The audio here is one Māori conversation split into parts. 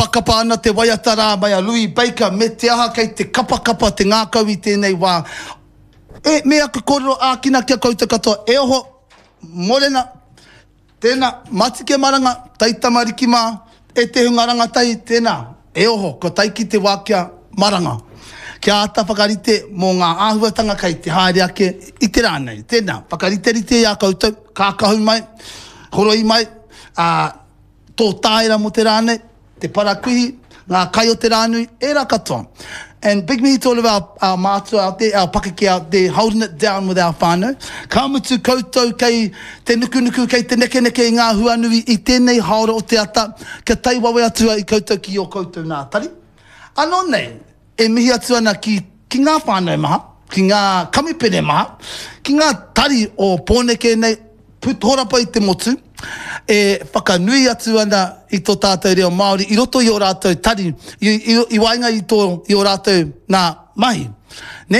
whakapa ana te waiatara mai a Louis Baker me te aha kei te kapakapa te ngākau I tēnei wā. Mea ka korero ākina kia koutou katoa. E oho, morena, tēnā, matike maranga, tai tamariki mā, e te hungaranga tai, tēnā, e oho, ko tai ki te wākia maranga. Kia ata whakarite mō ngā āhuatanga kei te haere ake I te rānei. Tēnā, whakarite ia koutou, kākahu mai, horoi mai, tō tāera mo te rānei, te parakuhi, ngā kai o te rānui, e rā katoa. And big me to all of our mātua out there, our pakeke out there, holding it down with our whānau. Ka mutu koutou kei te nuku kei te neke I ngā huanui I tēnei haora o te ata, ka tai wawe atua I koutou ki o koutou nā tari. Anō nei, e mihi atu ana ki ngā whānau maha, ki ngā kamipene maha, ki ngā tari o pōneke nei, putorapa I te motu, e whakanui atu ana I tō tātou reo Māori, I roto I o rātou tari, I wainga I o rātou nā mahi. Ne?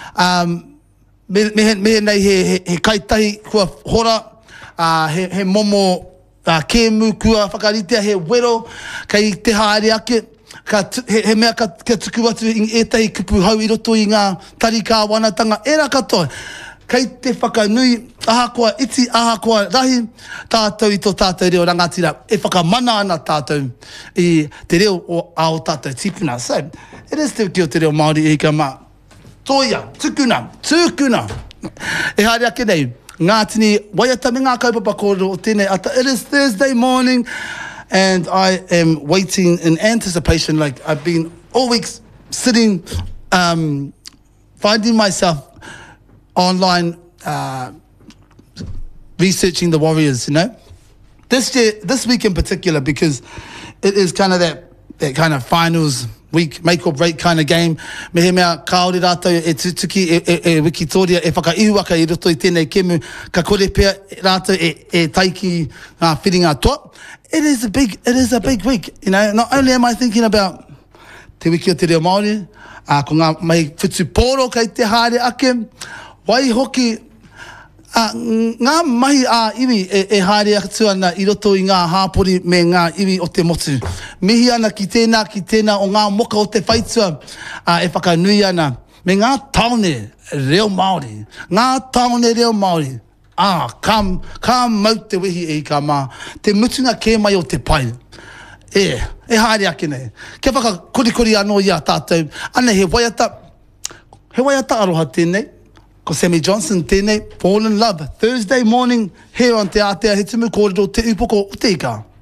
Me nei he kaitahi kua hora, he momo kēmu kua whakaritea, he wero, kei te haere ake, he mea ka tuku atu I etahi kupu hau I roto I ngā tari kā wanatanga, e rā katoa. Kei te whakanui, ahakoa iti, ahakoa rahi, tātou I tō tātou reo rangatira, e whakamana ana tātou I te reo o ao tātou tipuna. So, it is te ki o te reo Māori I ka mā. Toia, tūkuna. E haere ake nei, ngātini, waiata me ngā kaupapa kōrero o tēnei ata. It is Thursday morning, and I am waiting in anticipation, like I've been all week sitting, finding myself online researching the Warriors, you know. This week in particular, because it is kind of that kind of finals week, make or break kind of game. Me he mea kaore rātou e tutuki e Wikitoria e whakaihu aka I roto I tēnei kemu ka kore pia rātou e taiki ngā whiringa toa. It is a big week, you know. Not only am I thinking about te wiki o te reo Māori, ko ngā mai whitu pōro kei te haere ake, wai hoki, ngā mahi iwi e haere atu ana I roto I ngā hāpori me ngā iwi o te motu. Mihi ana ki tēnā o ngā moka o te whaitua e whakanui ana. Me ngā taone reo Māori. Ngā taone reo Māori. Ka mau te wehi e ka mā. Te mutunga kē mai o te pai. E haere ake nei. Ke whakakorikori anō ia tātou. Ana he waiata aroha tēnei. Ko Sammy Johnson tēnei, Fall in Love. Thursday morning, here on Te Atea Hitumu, kōrero te upoko o te ika.